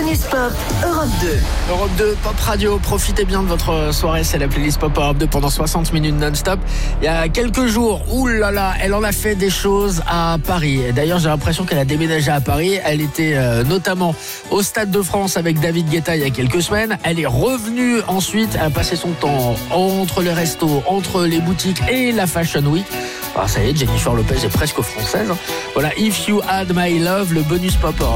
Bonus Pop, Europe 2. Europe 2, Pop Radio, profitez bien de votre soirée, c'est la playlist Pop Europe 2 pendant 60 minutes non-stop. Il y a quelques jours, oulala, elle en a fait des choses à Paris. D'ailleurs, j'ai l'impression qu'elle a déménagé à Paris. Elle était notamment au Stade de France avec David Guetta il y a quelques semaines. Elle est revenue ensuite, elle a passé son temps entre les restos, entre les boutiques et la Fashion Week. Ah, ça y est, Jennifer Lopez est presque française. Voilà, If You Had My Love, le bonus Pop Europe.